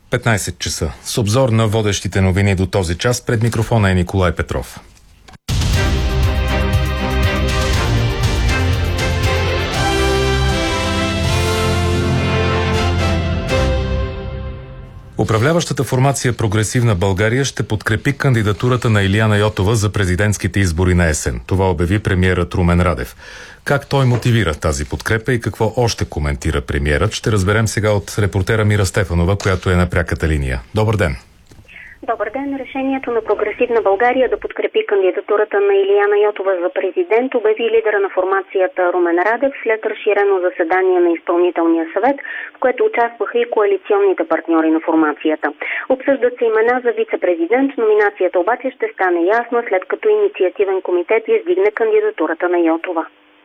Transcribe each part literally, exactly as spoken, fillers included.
петнайсет часа. С обзор на водещите новини до този час пред микрофона е Николай Петров. Управляващата формация Прогресивна България ще подкрепи кандидатурата на Илияна Йотова за президентските избори на есен. Това обяви премиерът Румен Радев. Как той мотивира тази подкрепа и какво още коментира премиерът, ще разберем сега от репортера Мира Стефанова, която е на пряката линия. Добър ден! Добър ден! Решението на Прогресивна България да подкрепи кандидатурата на Илияна Йотова за президент обяви лидера на формацията Румен Радев след разширено заседание на изпълнителния съвет, в което участваха и коалиционните партньори на формацията. Обсъждат се имена за вице-президент, номинацията обаче ще стане ясна, след като инициативен комитет издигне кандидатурата на Йотова.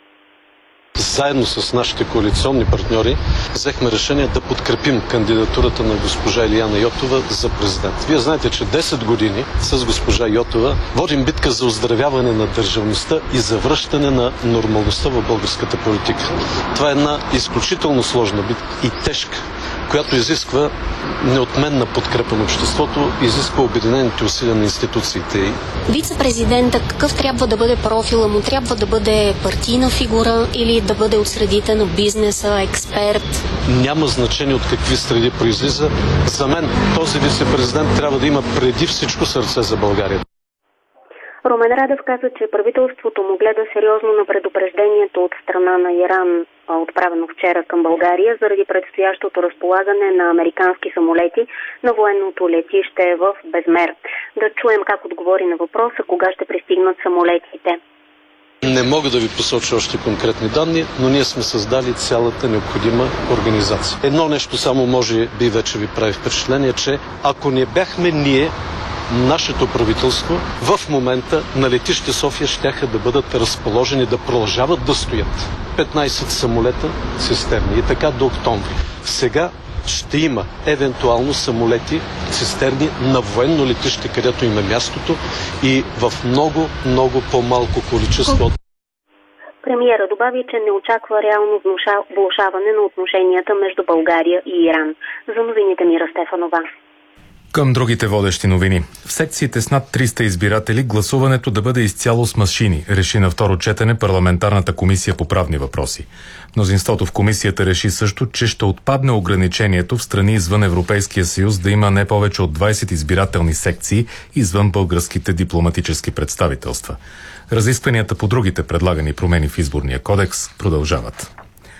Заедно с нашите коалиционни партньори взехме решение да подкрепим кандидатурата на госпожа Илияна Йотова за президент. Вие знаете, че десет години с госпожа Йотова водим битка за оздравяване на държавността и за връщане на нормалността в българската политика. Това е една изключително сложна битка и тежка, която изисква неотменна подкрепа на обществото, изисква обединените усилия на институциите. Вице-президента какъв трябва да бъде профила му? Трябва да бъде партийна фигура или да бъде от средите на бизнеса, експерт? Няма значение от какви среди произлиза. За мен този вице-президент трябва да има преди всичко сърце за България. Румен Радев каза, че правителството му гледа сериозно на предупреждението от страна на Иран, отправено вчера към България, заради предстоящото разполагане на американски самолети на военното летище в Безмер. Да чуем как отговори на въпроса кога ще пристигнат самолетите. Не мога да ви посоча още конкретни данни, но ние сме създали цялата необходима организация. Едно нещо само може би вече ви прави впечатление, че ако не бяхме ние, нашето правителство, в момента на летище София щяха да бъдат разположени, да продължават да стоят петнайсет самолета цистерни и така до октомври. Сега ще има евентуално самолети цистерни на военно летище, където има мястото и в много, много по-малко количество. Премиера добави, че не очаква реално влошаване на отношенията между България и Иран. За новините Мира Стефанова. Към другите водещи новини. В секциите с над триста избиратели гласуването да бъде изцяло с машини, реши на второ четене парламентарната комисия по правни въпроси. Мнозинството в комисията реши също, че ще отпадне ограничението в страни извън Европейския съюз да има не повече от двайсет избирателни секции извън българските дипломатически представителства. Разискванията по другите предлагани промени в изборния кодекс продължават.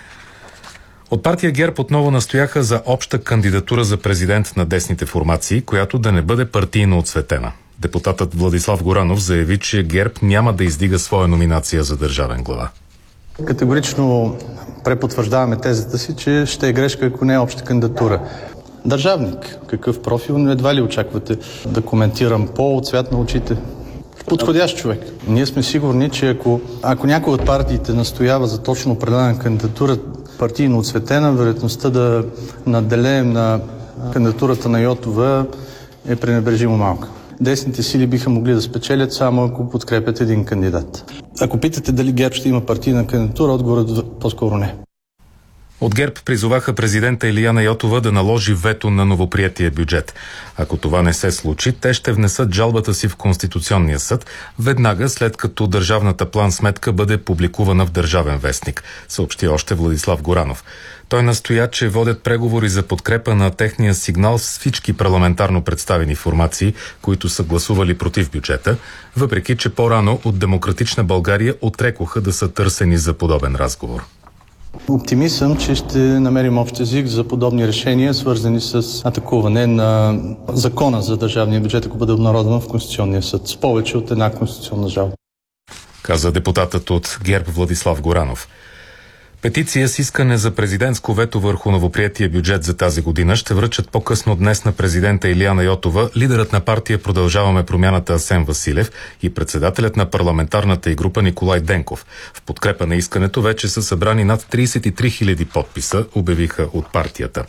От партия ГЕРБ отново настояха за обща кандидатура за президент на десните формации, която да не бъде партийно оцветена. Депутатът Владислав Горанов заяви, че ГЕРБ няма да издига своя номинация за държавен глава. Категорично препотвърждаваме тезата си, че ще е грешка, ако не е обща кандидатура. Държавник, какъв профил, но едва ли очаквате да коментирам пол, цвят на очите? Подходящ човек. Ние сме сигурни, че ако, ако някой от партиите настоява за точно определена кандидатура, партийно оцветена, вероятността да наделеем на кандидатурата на Йотова е пренебрежимо малка. Десните сили биха могли да спечелят само ако подкрепят един кандидат. Ако питате дали ГЕРБ ще има партийна кандидатура, отговорът по-скоро не. От ГЕРБ призоваха президента Илияна Йотова да наложи вето на новоприетия бюджет. Ако това не се случи, те ще внесат жалбата си в Конституционния съд, веднага след като държавната план-сметка бъде публикувана в Държавен вестник, съобщи още Владислав Горанов. Той настоя, че водят преговори за подкрепа на техния сигнал с всички парламентарно представени формации, които са гласували против бюджета, въпреки че по-рано от Демократична България отрекоха да са търсени за подобен разговор. Оптимист съм, че ще намерим общ език за подобни решения, свързани с атакуване на закона за държавния бюджет, ако бъде обнародван в Конституционния съд, с повече от една конституционна жалба. Каза депутатът от ГЕРБ Владислав Горанов. Петиция с искане за президентско вето върху новоприетия бюджет за тази година ще връчат по-късно днес на президента Илияна Йотова, лидерът на партия Продължаваме промяната Асен Василев и председателят на парламентарната й група Николай Денков. В подкрепа на искането вече са събрани над трийсет и три хиляди подписа, обявиха от партията.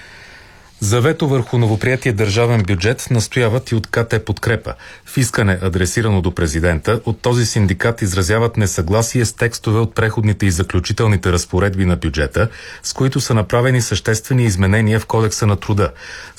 За вето върху новоприетия държавен бюджет настояват и от КТ Подкрепа. В искане, адресирано до президента, от този синдикат изразяват несъгласие с текстове от преходните и заключителните разпоредби на бюджета, с които са направени съществени изменения в Кодекса на труда.